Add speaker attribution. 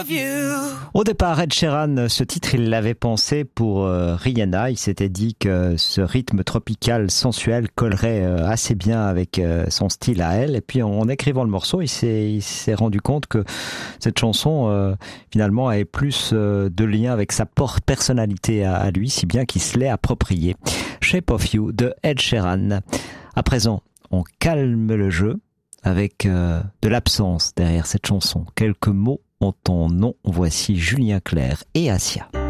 Speaker 1: of you.
Speaker 2: Au départ, Ed Sheeran, ce titre, il l'avait pensé pour Rihanna. Il s'était dit que ce rythme tropical sensuel collerait assez bien avec son style à elle. Et puis, en écrivant le morceau, il s'est rendu compte que cette chanson, finalement, avait plus de lien avec sa personnalité à lui, si bien qu'il se l'est approprié. Shape of You de Ed Sheeran. À présent, on calme le jeu avec de l'absence derrière cette chanson. Quelques mots en ton nom. Voici Julien Clerc et Assia.